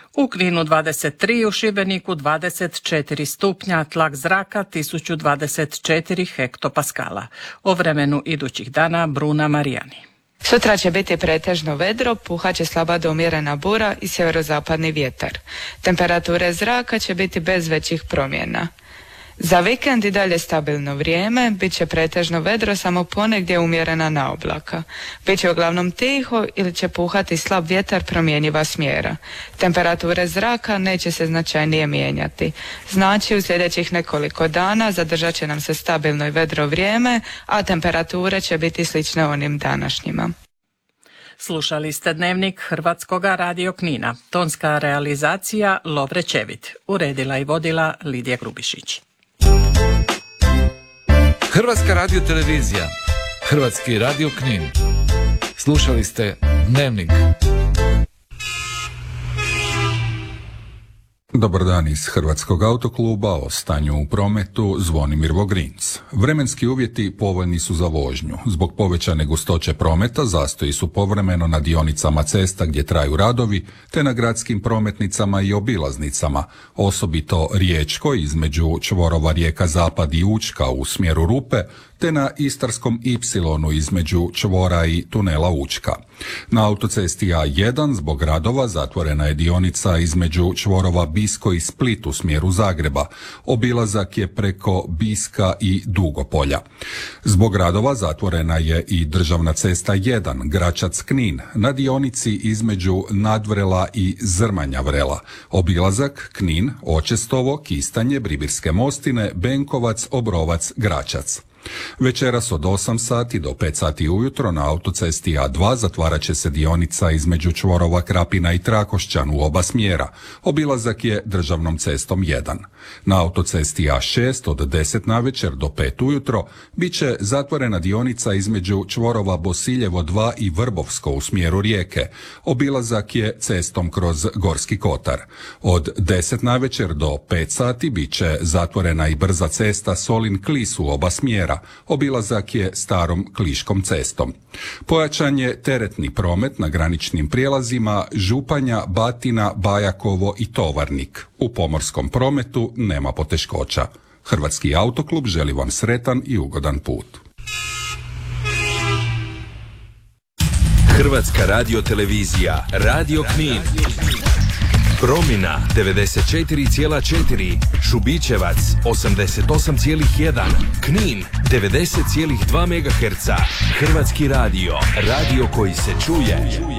U Kninu 23, u Šibeniku 24 stupnja, tlak zraka 1024 hektopaskala. O vremenu idućih dana Bruna Marijani. Sutra će biti pretežno vedro, puhat će slaba do umjerena bura i sjeverozapadni vjetar. Temperature zraka će biti bez većih promjena. Za vikend i dalje stabilno vrijeme, bit će pretežno vedro, samo ponegdje umjerena naoblaka. Biće uglavnom tiho ili će puhati slab vjetar promjenjiva smjera. Temperature zraka neće se značajnije mijenjati. Znači u sljedećih nekoliko dana zadržat će nam se stabilno i vedro vrijeme, a temperature će biti slične onim današnjima. Slušali ste dnevnik Hrvatskoga radio Knina. Tonska realizacija Lovre Čevit. Uredila i vodila Lidija Grubišić. Hrvatska radiotelevizija, Hrvatski radio Knin. Slušali ste Dnevnik. Dobar dan iz Hrvatskog autokluba, o stanju u prometu Zvonimir Vogrinc. Vremenski uvjeti povoljni su za vožnju. Zbog povećane gustoće prometa zastoji su povremeno na dionicama cesta gdje traju radovi, te na gradskim prometnicama i obilaznicama, osobito Riječkoj između čvorova rijeka Zapad i Učka u smjeru Rupe, te na Istarskom Y između čvora i tunela Učka. Na autocesti A1 zbog radova zatvorena je dionica između čvorova Bisko i Split u smjeru Zagreba. Obilazak je preko Biska i Dugopolja. Zbog radova zatvorena je i državna cesta 1 Gračac-Knin na dionici između Nadvrela i Zrmanja Vrela. Obilazak Knin, Očestovo, Kistanje, Bribirske Mostine, Benkovac, Obrovac, Gračac. Večeras od 8 sati do 5 sati ujutro na autocesti A2 zatvarat će se dionica između čvorova Krapina i Trakošćan u oba smjera. Obilazak je državnom cestom 1. Na autocesti A6 od 10 navečer do 5 ujutro bit će zatvorena dionica između čvorova Bosiljevo 2 i Vrbovsko u smjeru Rijeke. Obilazak je cestom kroz Gorski Kotar. Od 10 navečer do 5 sati bit će zatvorena i brza cesta Solin-Klis u oba smjera. Obilazak je starom Kliškom cestom. Pojačan je teretni promet na graničnim prijelazima Županja, Batina, Bajakovo i Tovarnik. U pomorskom prometu nema poteškoća. Hrvatski autoklub želi vam sretan i ugodan put. Hrvatska radiotelevizija, Radio Knin. Promina 94,4, Šubićevac 88,1, Knin 90,2 MHz. Hrvatski radio, radio koji se čuje.